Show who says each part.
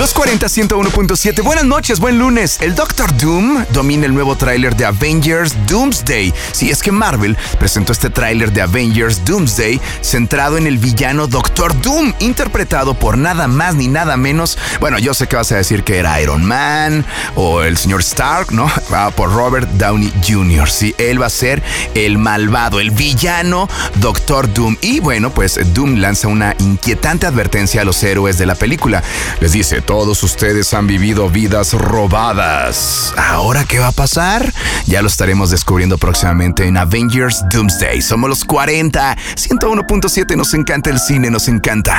Speaker 1: Los 40 101.7. Buenas noches, buen lunes. El Doctor Doom domina el nuevo tráiler de Avengers Doomsday. Sí, es que Marvel presentó este tráiler de Avengers Doomsday centrado en el villano Doctor Doom, interpretado por nada más ni nada menos. Bueno, yo sé que vas a decir que era Iron Man o el señor Stark, ¿no? Por Robert Downey Jr. Sí, él va a ser el malvado, el villano Doctor Doom. Y bueno, pues Doom lanza una inquietante advertencia a los héroes de la película. Les dice: todos ustedes han vivido vidas robadas. ¿Ahora qué va a pasar? Ya lo estaremos descubriendo próximamente en Avengers Doomsday. Somos los 40 101.7. Nos encanta el cine, nos encanta